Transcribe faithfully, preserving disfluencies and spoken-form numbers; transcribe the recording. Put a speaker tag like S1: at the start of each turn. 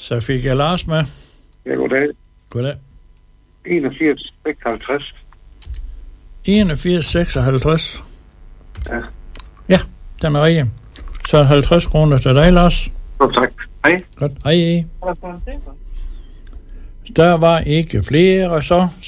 S1: Så fik jeg Lars med.
S2: Ja, goddag.
S1: Goddag.
S2: enogfirs seksoghalvtreds.
S1: enogfirs seksoghalvtreds.
S2: Ja.
S1: Ja, den er rigtig. Så halvtreds kroner til dig, Lars.
S2: Godt, tak. Hej.
S1: Godt. Hej. Der var ikke flere, så